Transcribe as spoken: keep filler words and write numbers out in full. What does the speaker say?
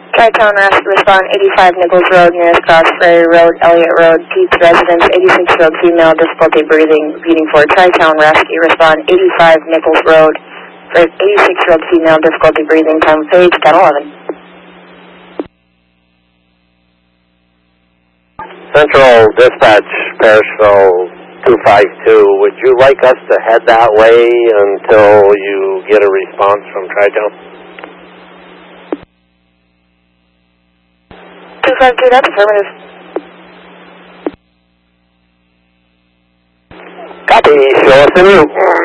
Tri-Town Rescue, respond eighty-five Nichols Road, nearest cross, Ferry Road, Elliott Road, Pete's residence, eighty-six-year-old female, difficulty breathing, reading for Tri-Town Rescue, respond eighty-five Nichols Road, eighty-six-year-old female, difficulty breathing, time of page, ten eleven. Central Dispatch, Parrishville two five two, would you like us to head that way until you get a response from Tri-Town? two five two, that's affirmative. Copy, show us the route.